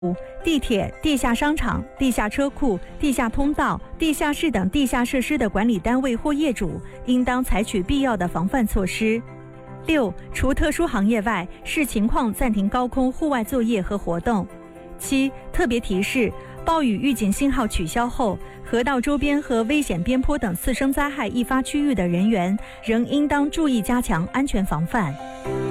地铁、地下商场、地下车库、地下通道、地下室等地下设施的管理单位或业主，应当采取必要的防范措施。6. 除特殊行业外，视情况暂停高空户外作业和活动。7. 特别提示：暴雨预警信号取消后，河道周边和危险边坡等次生灾害易发区域的人员，仍应当注意加强安全防范。